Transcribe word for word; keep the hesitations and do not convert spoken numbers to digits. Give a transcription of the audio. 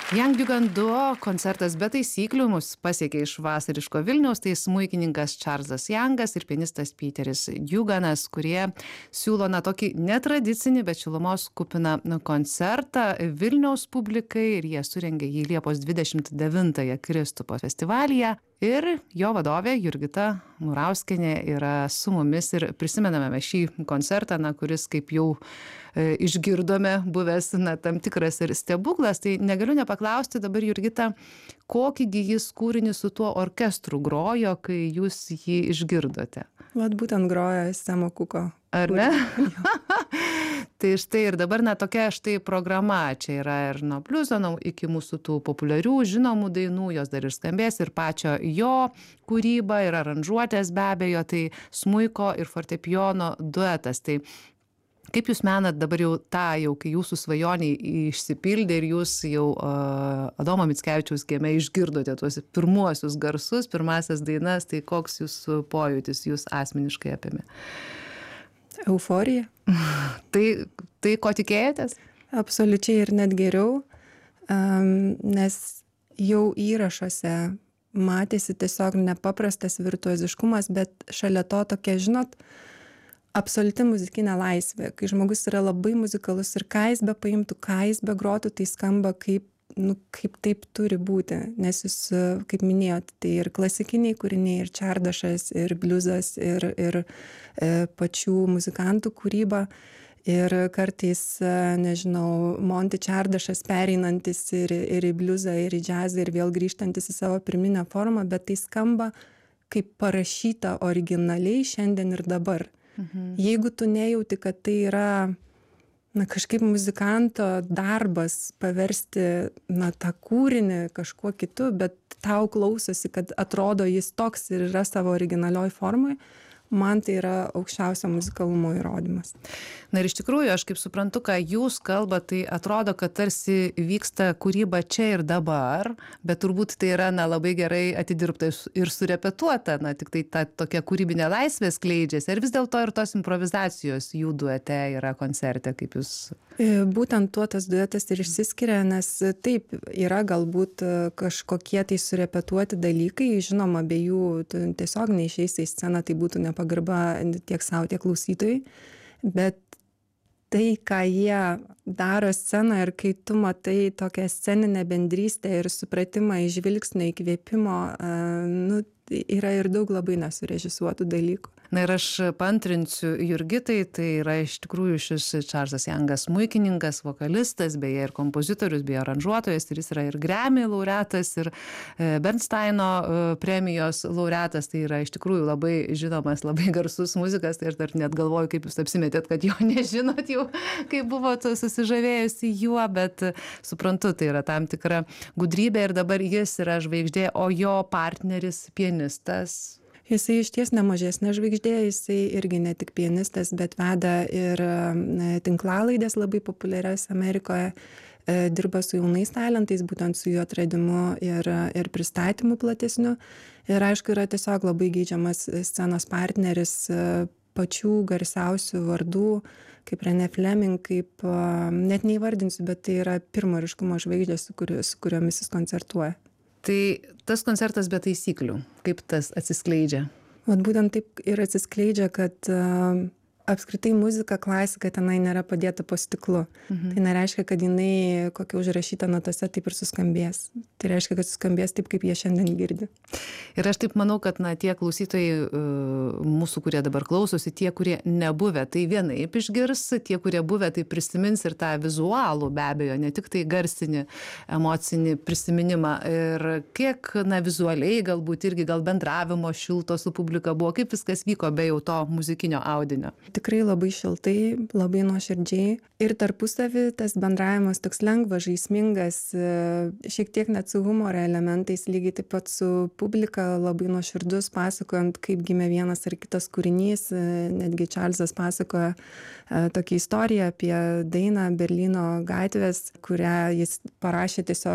Young Dugan Duo koncertas be taisyklių mus pasiekė iš vasariško Vilniaus, tai smuikininkas Čarlzas Jangas ir pianistas Piteris Duganas, kurie siūlo na tokį netradicinį, bet šilumos kupiną koncertą Vilniaus publikai ir jie surengė jį Liepos dvidešimt devintąją Kristupo festivalyje. Ir jo vadovė Jurgita Murauskienė yra su mumis ir prisimename mes šį koncertą, na, kuris, kaip jau e, išgirdome, buvęs na, tam tikras ir stebuklas. Tai negaliu nepaklausti dabar, Jurgita, kokįgi jis kūrinį su tuo orkestru grojo, kai jūs jį išgirdote? Vat būtent grojo Semo Kuko. Ar ne? Tai štai ir dabar na tokia štai programa, čia yra ir nuo bliuzo iki mūsų tų populiarių žinomų dainų, jos dar ir skambės, ir pačio jo kūryba, ir aranžuotės be abejo, tai smuiko ir fortepijono duetas. Tai kaip jūs menat dabar jau tą, jau kai jūsų svajoniai išsipildė ir jūs jau uh, Adomo Mickevičiaus kieme išgirdote tuos pirmuosius garsus, pirmasias dainas, tai koks jūsų pojūtis jūs asmeniškai apėmė? Euforija. tai, tai ko tikėjotės? Absoliučiai ir net geriau, um, nes jau įrašuose matėsi tiesiog nepaprastas virtuoziškumas, bet šalia to tokia, žinot, absoliuti muzikinė laisvė, kai žmogus yra labai muzikalus ir ką jis be paimtų, ką jis be grotų, tai skamba kaip, nu, kaip taip turi būti, nes jūs, kaip minėjot, tai ir klasikiniai kūriniai, ir čardašas, ir bliuzas, ir, ir e, pačių muzikantų kūryba, ir kartais, nežinau, Monty Čardašas pereinantis ir, ir į bliuzą, ir į džiazą, ir vėl grįžtantis į savo pirminę formą, bet tai skamba kaip parašyta originaliai šiandien ir dabar. Mhm. Jeigu tu nejauti, kad tai yra na, kažkaip muzikanto darbas paversti na, tą kūrinį kažkuo kitu, bet tau klausosi, kad atrodo jis toks ir yra savo originalioj formai, man tai yra aukščiausio muzikalumo įrodymas. Na ir iš tikrųjų, aš kaip suprantu, ką jūs kalba, tai atrodo, kad tarsi vyksta kūryba čia ir dabar, bet turbūt tai yra na, labai gerai atidirbta ir surepetuota, na tik tai ta tokia kūrybinė laisvė skleidžiasi. Ir vis dėlto ir tos improvizacijos jų duete yra koncerte, kaip jūs... Būtent tuo tas duetas ir išsiskiria, nes taip, yra galbūt kažkokie tai surepetuoti dalykai, žinoma, be jų tiesiog neišeisi į sceną, tai būtų nepagarba tiek savo, tiek klausytojai, bet tai, ką jie daro sceną ir kai tu matai tokią sceninę bendrystę ir supratimą iš žvilgsnio įkvėpimo, nu, yra ir daug labai nesurežisuotų dalykų. Na ir aš paantrinsiu Jurgitai, tai yra iš tikrųjų šis Čarlzas Jangas smuikininkas, vokalistas, beje ir kompozitorius, beje aranžuotojas, ir jis yra ir Grammy laureatas, ir Bernsteino premijos laureatas, tai yra iš tikrųjų labai žinomas, labai garsus muzikas, tai aš dar net galvoju, kaip jūs apsimetėt, kad jo nežinot jau, kai buvot susižavėjusi juo, bet suprantu, tai yra tam tikra gudrybė ir dabar jis yra žvaigždė, o jo partneris pianistas. Jisai iš ties nemažesnė žvaigždė, jisai irgi ne tik pianistas, bet veda ir tinklalaidės labai populiarias Amerikoje, dirba su jaunais talentais, būtent su jų atradimu ir, ir pristatymu platesniu. Ir aišku, yra tiesiog labai geidžiamas scenos partneris pačių garsiausių vardų, kaip Renee Fleming, kaip, net neįvardinsiu, bet tai yra pirmo ryškumo žvaigždės, su, kuri, su kuriomis jis koncertuoja. Tai tas koncertas be taisyklių, kaip tas atsiskleidžia? Vat būtent taip ir atsiskleidžia, kad uh, apskritai muzika, klasika tenai nėra padėta po stiklu. Mhm. Tai nereiškia, kad jinai kokia užrašyta notose taip ir suskambės. Tai reiškia, kad suskambės taip, kaip jie šiandien girdi. Ir aš taip manau, kad na, tie klausytojai uh, mūsų, kurie dabar klausosi, tie, kurie nebuvę, tai vienaip išgirs, tie, kurie buvę, tai prisimins ir tą vizualų be abejo, ne tik tai garsinį, emocinį prisiminimą. Ir kiek na, vizualiai galbūt irgi gal bendravimo šilto su publika buvo, kaip viskas vyko be jau to muzikinio audinio. Tikrai labai šiltai, labai nuoširdžiai ir tarpusavy tas bendravimas toks lengvas, žaismingas, šiek tiek net su humoro elementais, lygiai taip pat su publika labai nuoširdus, pasakojant, kaip gimė vienas ar kitas kūrinys. Netgi Čarlzas pasakoja tokią istoriją apie dainą Berlyno gatvės, kurią jis parašė tiesiog